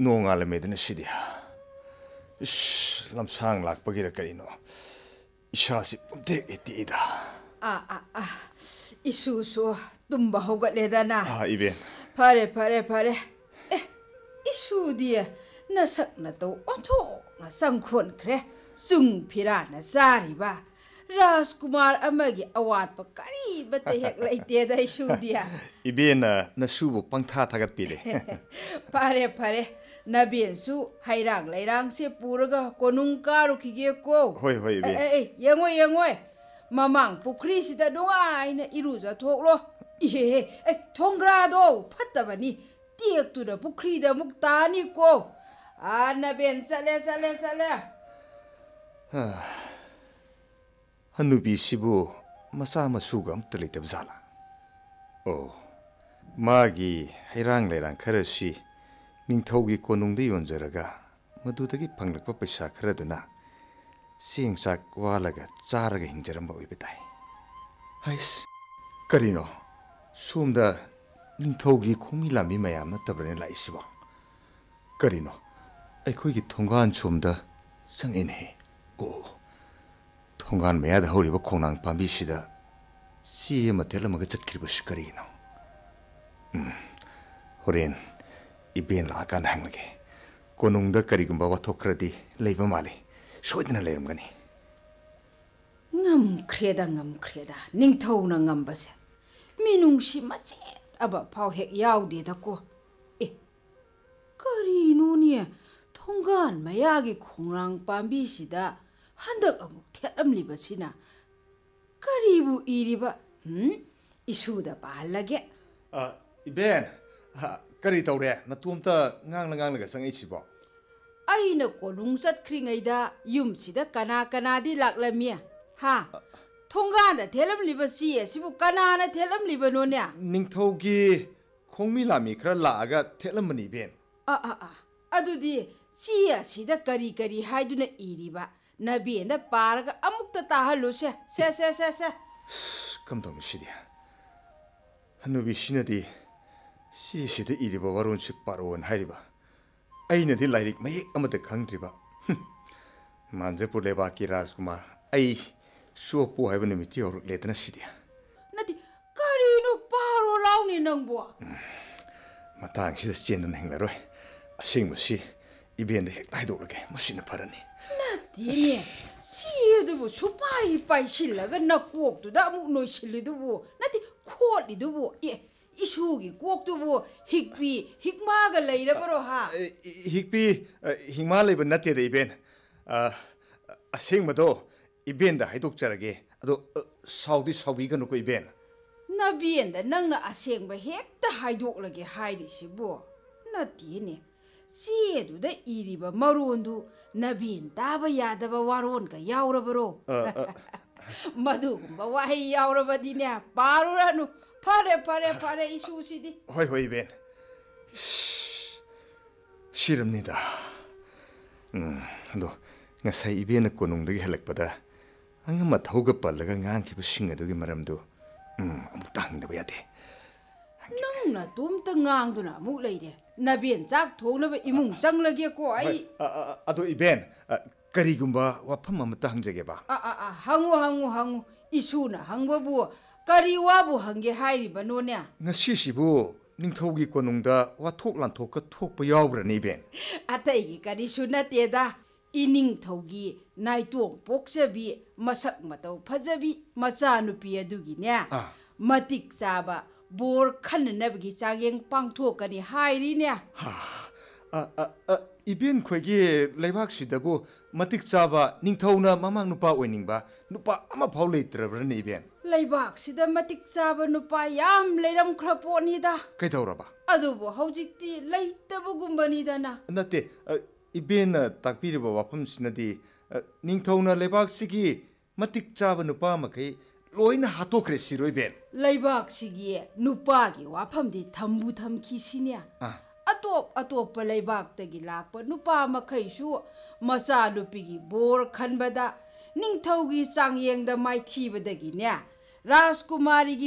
ꯅꯣꯡꯉꯥꯜꯂꯝꯃꯦꯗꯅ ꯁꯤꯗꯤ ꯂꯝꯁꯥꯡ ꯂꯥꯛꯄꯒꯤꯔ ꯀꯔꯤꯅꯣ ꯏꯁꯥꯁꯤ ꯄꯨꯝꯇꯦꯛ ꯇꯦꯛꯏꯗ ꯏꯁꯨꯁꯨ ꯇꯨꯝꯕ ꯍꯧꯒꯠꯂꯦꯗꯅ ꯏꯕꯦꯟ ꯐꯔꯦ 이슈디 나삭 나도 온통 쌍콘 그래 숭피라나 쌀이봐 라스쿠마르 아마기 아왓바 까리바테 핵 레이테다 이슈디야 이베나 나수부 빵타 타갓비레 파레 나비엔수 하이랑 레이랑세 뿌르가 고눈가루 기게고 호이 이베 에이 영어이 마망 부크리시다 농아이나 이루자 톡로 예 통그라도 팠다바니 띠액두다 부크리다 묵다니고 나비엔 살래 한누비시부 마사마수가 아무튼 레이테브잘라 마기 하이랑레랑 카르시 닝토기 고농데 연저라가 마두다기 방락바 पैसा खरदना सिंगसाक वालागा चारगा हिंजरम बइबताई हाइस करिनो सोमदा निंथौगी खोमिलामी मयाम नतबरने लाइसिबो करिनो अखोगी थोंगान सोमदा संगेने थोंगान मयादा हौरिबो खोंनांग पांबिसिदा सी मतेलमगा चटकिरबस करिनो होरेन इबेन लाकान हांगलगे कोनुंगदा करिगुंबा वाथोखरदि लेबा माले सोइदना लेरमगनी ngamkreda ningthौना ngambase minungsi mache aba phau hek yaudi da ko karino ni thongan mayagi khongrang pambi sida handak amuk thetamli basina karibu iriba isuda pahalage Eben करी तौरे नतुमता ngang संगैसिबो aina kolung chatkhringaida yumsida kana di laklamia ha thonganda thelamliba si asibu kanana thelamliba no ne निंथौगी खोंमिलामी खरा लागा थेलमनी Ben adudi si asida kari haiduna iriba nabenda paraga amukta tahalu se कम तौमी सिदि हनुबी सिनदी सिसिदा इरिबा वरुनसि Paron हाइरिबा अइनदि lyric मयेक अमद खंगद्रिबा मानजपुर लेबाकी राजकुमार अइ सोपो हाइबा निमिति और लेतना सिदि nati karino paro launi nangbo matang sida chendun henglaroi asingmasi Eben हेक ताइदोलगे मसिना फरनी nati sidubu supai silaga nakoktuda amuk noisilidubu nati kholidubu isugi koktubu hikmaga leirabaro ha हिकपी हिमा लेब नते दे Eben असेंगमदो Eben दा हाइदोक चरगे अदो Saudi साउबीगनो को Eben nabienda nangna asengba hekta haidokhlage hairisibo natine seduda iriba marondu nabien taba yadaba waron ka yaurabaro madugumba wahi yaurabadine paruranu fare isusidi होय Eben 시름니다 अदो ngasai Eben कोनुंगदगी हेलकपदा अंगमा थौगा पल्लगा ngangiba singadugi maramdu amuk tangdaba yade nangna tumta ngangduna amuk leire nabien chak thongnaba imung changlage ko ai अदो Eben करिगुंबा वाफम अमता हंजगेबा hangu isuna hangbabu kari wabu hange hairiba none ngasiसिबु निंथौगी कोनुंगदा वाथोक लांथोक थोकप यावब्रनी Ben अतैगी करी सुनतेदा इनिंगथौगी नाइतोंग पोक्सबी मसक मतौ फजबी मचानुपी अदुगिने मतिक चाबा bore खन्ननबगी चागेंग पांगथोकनी हाइरिने Eben खोगी लेबाकसिदबु मतिक चाबा निंथौना ममांग नुपा ओइनिंगबा नुपा अमा फाउ लेत्रब्रनी Eben लेबाकसिदा मतिक चाबा नुपा याम लेरम खरपोनीदा कैदौरबा अदुबो हौजिक्ति लेतबगुंबनीदना नते Eben ताकपिरबा वाफमसिनदी निंथौना लेबाकसिगी मतिक चाबा नुपा मखै लोइना हातोखरे सिरोइ Ben लेबाकसिगी नुपागी वाफमदी थम्बु थमखिसिने अतोप लेबाकतगी लाकपा नुपा मखैसु मचा नुपीगी bore खनबदा निंथौगी चांगयेंगदा माइथीबदगिने राजकुमारी